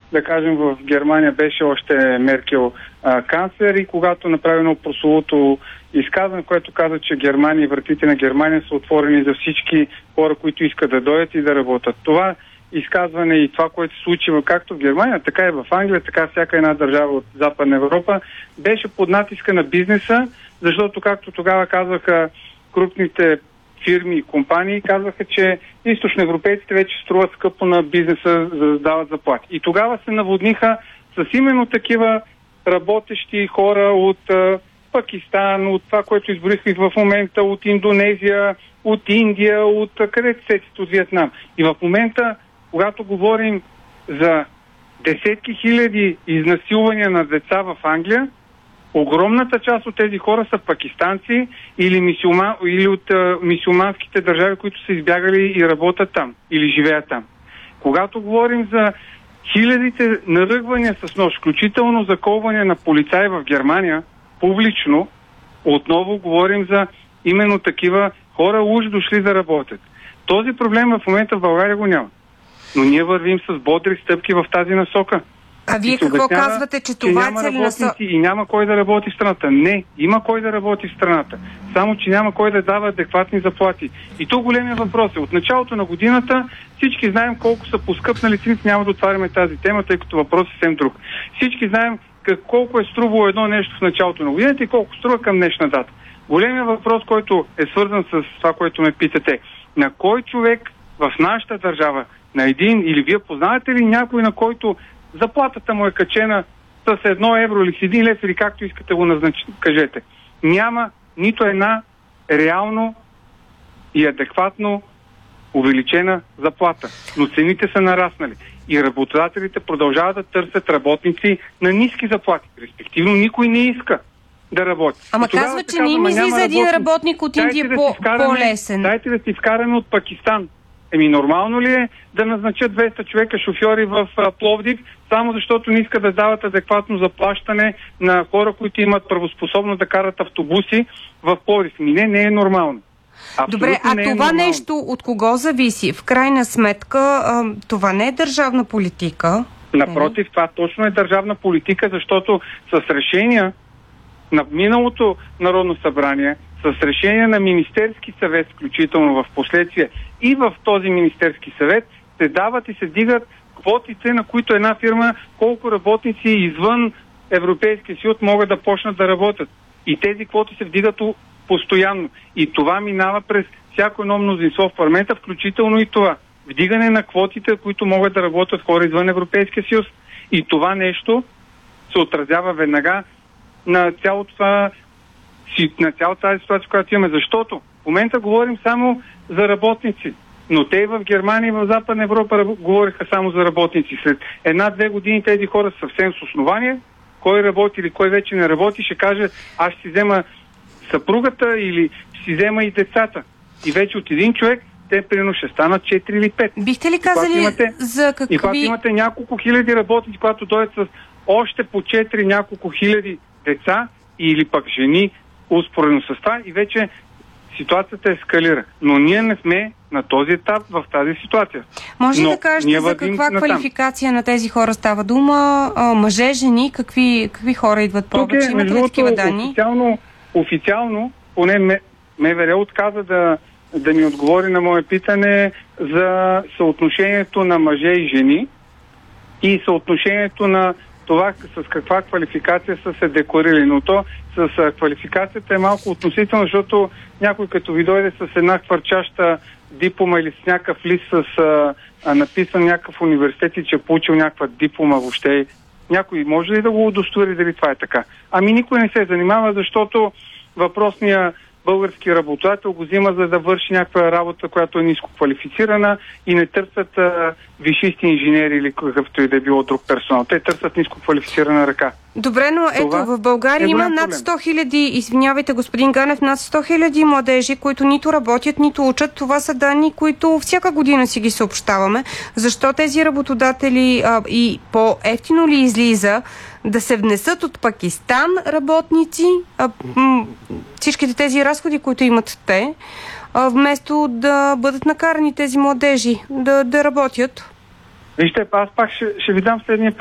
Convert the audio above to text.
да кажем в Германия беше още Меркел канцлер и когато направи едно прословото изказване, което каза, че Германия и вратите на Германия са отворени за всички хора, които искат да дойдат и да работят. Това изказване и това, което се случи както в Германия, така и в Англия, така всяка една държава от Западна Европа, беше под натиска на бизнеса, защото както тогава казваха крупните фирми и компании, казваха, че източноевропейците вече струват скъпо на бизнеса, за да дават заплати. И тогава се наводниха с именно такива работещи хора от Пакистан, от това, което изборих и в момента, от Индонезия, от Индия, от където сетите, от Виетнам. И в момента, когато говорим за десетки хиляди изнасилвания на деца в Англия, огромната част от тези хора са пакистанци или от мюсюлманските държави, които са избягали и работят там, или живеят там. Когато говорим за хилядите наръгвания с нож, включително заколване на полицаи в Германия, публично, отново говорим за именно такива хора, уж дошли да работят. Този проблем в момента в България го няма. Но ние вървим с бодри стъпки в тази насока. А вие какво казвате, че това е целенасочено? И няма кой да работи в страната. Не, има кой да работи в страната. Само, че няма кой да дава адекватни заплати. И то големия въпрос е. От началото на годината всички знаем колко са поскъпнали цените. Няма да отваряме тази тема, тъй като въпрос е съвсем друг. Всички знаем колко е струвало едно нещо в началото на годината и колко струва към днешна дата. Големия въпрос, който е свързан с това, което ме питате. На кой човек в нашата държава, на един или вие познавате ли някой, на който заплатата му е качена с 1 евро или с 1 лев или както искате го кажете. Няма нито една реално и адекватно увеличена заплата. Но цените са нараснали. И работодателите продължават да търсят работници на ниски заплати. Респективно никой не иска да работи. Ама казва, че не им излиза един работник от Индия по-лесен. Дайте да си вкараме от Пакистан. Нормално ли е да назначат 200 човека шофьори в Пловдив, само защото не искат да дават адекватно заплащане на хора, които имат правоспособност да карат автобуси в Пловдив? Не е нормално. Добре, а това нещо от кого зависи? В крайна сметка, това не е държавна политика. Напротив, това точно е държавна политика, защото с решения на миналото Народно събрание, с решение на Министерски съвет, включително в последствие и в този Министерски съвет, се дават и се дигат квотите, на които една фирма, колко работници извън Европейския съюз могат да почнат да работят. И тези квоти се вдигат постоянно. И това минава през всяко едно мнозинство в парламента, включително и това. Вдигане на квотите, които могат да работят хора извън Европейския съюз. И това нещо се отразява веднага на цялата тази ситуация, която имаме. Защото в момента говорим само за работници. Но те и в Германия и в Западна Европа говориха само за работници. След 1-2 години тези хора са съвсем с основание. Кой работи или кой вече не работи, ще каже, аз ще си взема съпругата или ще си взема и децата. И вече от един човек те примерно ще станат 4 или 5. Бихте ли казали за какви... И когато имате няколко хиляди работници, когато дойдат с още по 4 няколко хиляди деца или пък жени, успоредно с това, и вече ситуацията ескалира. Но ние не сме на този етап в тази ситуация. Може да кажете за каква квалификация на тези хора става дума? Мъже, жени, какви хора идват повече? Имате ли такива данни? Официално, поне МВР отказа да ми отговори на мое питане за съотношението на мъже и жени и съотношението на това с каква квалификация са се декларирали. Но то с квалификацията е малко относително, защото някой като ви дойде с една хвърчаща диплома или с някакъв лист с написан някакъв университет и че е получил някаква диплома въобще, някой може ли да го удостовери дали това е така? Никой не се занимава, защото въпросния български работодател го взима, за да върши някаква работа, която е ниско квалифицирана и не търсят висшисти инженери или какъвто и да е било друг персонал. Те търсят ниско квалифицирана ръка. Добре, но ето в България има над 100 хиляди, извинявайте господин Ганев, над 100 хиляди младежи, които нито работят, нито учат. Това са данни, които всяка година си ги съобщаваме. Защо тези работодатели и по-ефтино ли излиза да се внесат от Пакистан работници, всичките тези разходи, които имат те, вместо да бъдат накарани тези младежи да работят? Вижте, аз пак ще ви дам следния